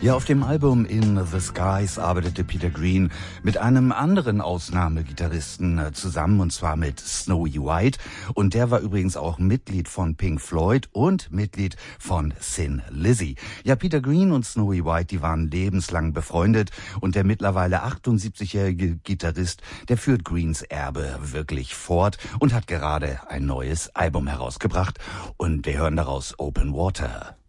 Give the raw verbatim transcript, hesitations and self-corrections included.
Ja, auf dem Album In the Skies arbeitete Peter Green mit einem anderen Ausnahmegitarristen zusammen, und zwar mit Snowy White. Und der war übrigens auch Mitglied von Pink Floyd und Mitglied von Thin Lizzy. Ja, Peter Green und Snowy White, die waren lebenslang befreundet, und der mittlerweile achtundsiebzigjährige Gitarrist, der führt Greens Erbe wirklich fort und hat gerade ein neues Album herausgebracht. Und wir hören daraus Open Water.